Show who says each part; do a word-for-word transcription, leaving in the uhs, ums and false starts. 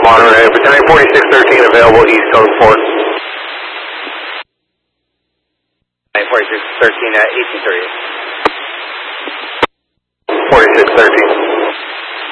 Speaker 1: Monterey. Battalion forty-six thirteen available East Code Port.
Speaker 2: forty-six thirteen at eighteen thirty.
Speaker 1: forty-six thirteen.